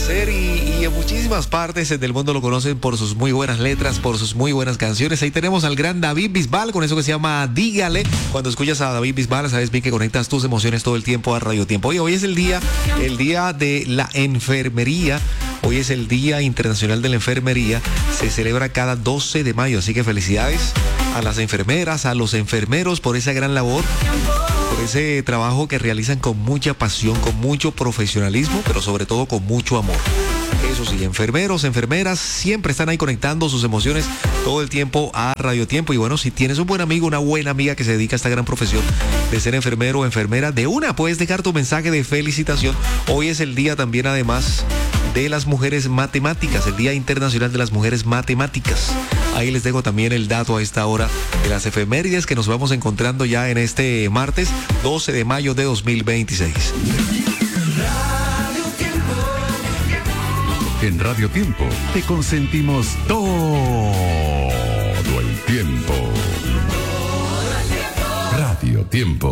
hacer y en muchísimas partes del mundo lo conocen por sus muy buenas letras, por sus muy buenas canciones. Ahí tenemos al gran David Bisbal con eso que se llama Dígale. Cuando escuchas a David Bisbal, sabes bien que conectas tus emociones todo el tiempo a Radio Tiempo. Hoy es el día de la enfermería. Hoy es el Día Internacional de la Enfermería. Se celebra cada 12 de mayo, así que felicidades a las enfermeras, a los enfermeros por esa gran labor, por ese trabajo que realizan con mucha pasión, con mucho profesionalismo, pero sobre todo con mucho amor. Eso sí, enfermeros, enfermeras, siempre están ahí conectando sus emociones todo el tiempo a Radio Tiempo. Y bueno, si tienes un buen amigo, una buena amiga que se dedica a esta gran profesión de ser enfermero o enfermera, de una puedes dejar tu mensaje de felicitación. Hoy es el día también, además, de las mujeres matemáticas, el Día Internacional de las Mujeres Matemáticas. Ahí les dejo también el dato a esta hora de las efemérides que nos vamos encontrando ya en este martes 12 de mayo de 2026. En Radio Tiempo te consentimos todo el tiempo. Radio Tiempo.